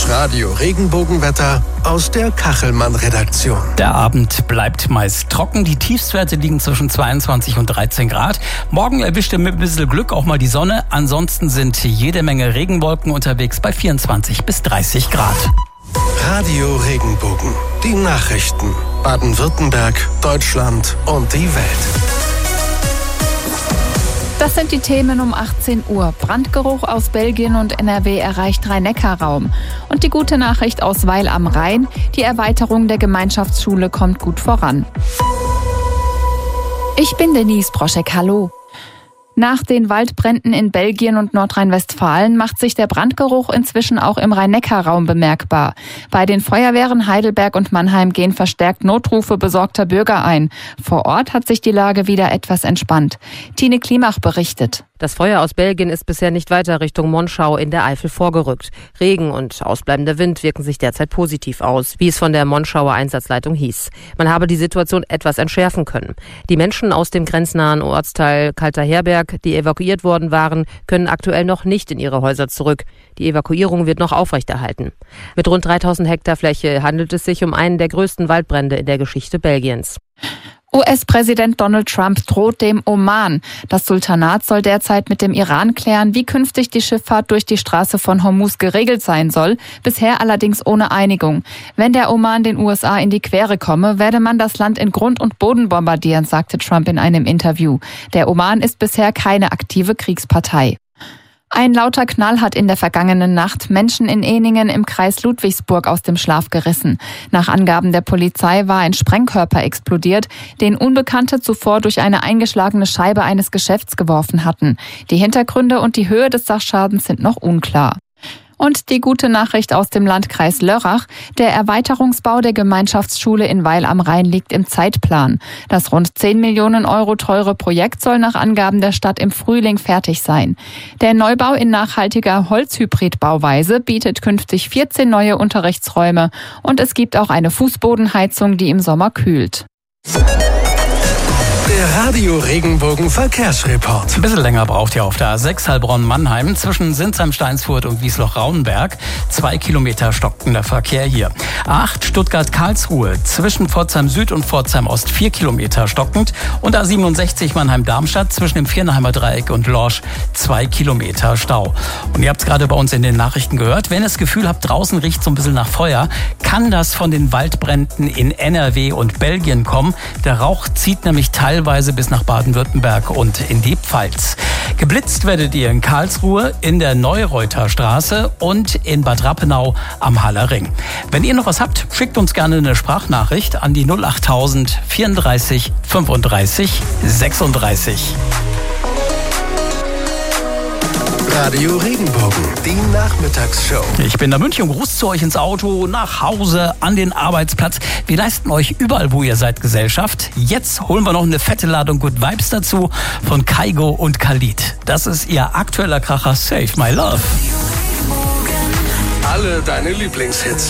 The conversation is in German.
Das Radio-Regenbogenwetter aus der Kachelmann-Redaktion. Der Abend bleibt meist trocken. Die Tiefstwerte liegen zwischen 22 und 13 Grad. Morgen erwischt mit ein bisschen Glück auch mal die Sonne. Ansonsten sind jede Menge Regenwolken unterwegs bei 24 bis 30 Grad. Radio Regenbogen. Die Nachrichten. Baden-Württemberg, Deutschland und die Welt. Das sind die Themen um 18 Uhr. Brandgeruch aus Belgien und NRW erreicht Rhein-Neckar-Raum. Und die gute Nachricht aus Weil am Rhein: Die Erweiterung der Gemeinschaftsschule kommt gut voran. Ich bin Denise Broschek, hallo. Nach den Waldbränden in Belgien und Nordrhein-Westfalen macht sich der Brandgeruch inzwischen auch im Rhein-Neckar-Raum bemerkbar. Bei den Feuerwehren Heidelberg und Mannheim gehen verstärkt Notrufe besorgter Bürger ein. Vor Ort hat sich die Lage wieder etwas entspannt. Tine Klimach berichtet. Das Feuer aus Belgien ist bisher nicht weiter Richtung Monschau in der Eifel vorgerückt. Regen und ausbleibender Wind wirken sich derzeit positiv aus, wie es von der Monschauer Einsatzleitung hieß. Man habe die Situation etwas entschärfen können. Die Menschen aus dem grenznahen Ortsteil Kalterherberg, die evakuiert worden waren, können aktuell noch nicht in ihre Häuser zurück. Die Evakuierung wird noch aufrechterhalten. Mit rund 3000 Hektar Fläche handelt es sich um einen der größten Waldbrände in der Geschichte Belgiens. US-Präsident Donald Trump droht dem Oman. Das Sultanat soll derzeit mit dem Iran klären, wie künftig die Schifffahrt durch die Straße von Hormuz geregelt sein soll, bisher allerdings ohne Einigung. Wenn der Oman den USA in die Quere komme, werde man das Land in Grund und Boden bombardieren, sagte Trump in einem Interview. Der Oman ist bisher keine aktive Kriegspartei. Ein lauter Knall hat in der vergangenen Nacht Menschen in Ehningen im Kreis Ludwigsburg aus dem Schlaf gerissen. Nach Angaben der Polizei war ein Sprengkörper explodiert, den Unbekannte zuvor durch eine eingeschlagene Scheibe eines Geschäfts geworfen hatten. Die Hintergründe und die Höhe des Sachschadens sind noch unklar. Und die gute Nachricht aus dem Landkreis Lörrach: Der Erweiterungsbau der Gemeinschaftsschule in Weil am Rhein liegt im Zeitplan. Das rund 10 Millionen Euro teure Projekt soll nach Angaben der Stadt im Frühling fertig sein. Der Neubau in nachhaltiger Holzhybridbauweise bietet künftig 14 neue Unterrichtsräume und es gibt auch eine Fußbodenheizung, die im Sommer kühlt. Der Radio Regenbogen Verkehrsreport. Ein bisschen länger braucht ihr auf der A6 Heilbronn-Mannheim zwischen Sinsheim-Steinsfurt und Wiesloch-Raunberg. 2 Kilometer stockender Verkehr hier. A8 Stuttgart-Karlsruhe zwischen Pforzheim Süd und Pforzheim Ost 4 Kilometer stockend. Und A67 Mannheim-Darmstadt zwischen dem Viernerheimer Dreieck und Lorsch 2 Kilometer Stau. Und ihr habt es gerade bei uns in den Nachrichten gehört. Wenn ihr das Gefühl habt, draußen riecht so ein bisschen nach Feuer, kann das von den Waldbränden in NRW und Belgien kommen. Der Rauch zieht nämlich teilweise bis nach Baden-Württemberg und in die Pfalz. Geblitzt werdet ihr in Karlsruhe, in der Neureuter Straße und in Bad Rappenau am Haller Ring. Wenn ihr noch was habt, schickt uns gerne eine Sprachnachricht an die 08000 34 35 36. Radio Regenbogen, die Nachmittagsshow. Ich bin der München und Gruß zu euch ins Auto, nach Hause, an den Arbeitsplatz. Wir leisten euch überall, wo ihr seid, Gesellschaft. Jetzt holen wir noch eine fette Ladung Good Vibes dazu von Kaigo und Khalid. Das ist ihr aktueller Kracher Save My Love. Alle deine Lieblingshits.